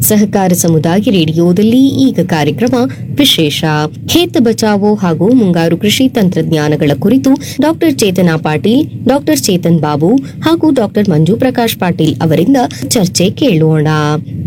ಸಹಕಾರ ಸಮುದಾಯ ರೇಡಿಯೋದಲ್ಲಿ ಈಗ ಕಾರ್ಯಕ್ರಮ ವಿಶೇಷ ಖೇತ್ ಬಚಾವೋ ಹಾಗೂ ಮುಂಗಾರು ಕೃಷಿ ತಂತ್ರಜ್ಞಾನಗಳ ಕುರಿತು ಡಾಕ್ಟರ್ ಚೇತನಾ ಪಾಟೀಲ್, ಡಾಕ್ಟರ್ ಚೇತನ್ ಬಾಬು ಹಾಗೂ ಡಾಕ್ಟರ್ ಮಂಜು ಪ್ರಕಾಶ್ ಪಾಟೀಲ್ ಅವರಿಂದ ಚರ್ಚೆ ಕೇಳೋಣ.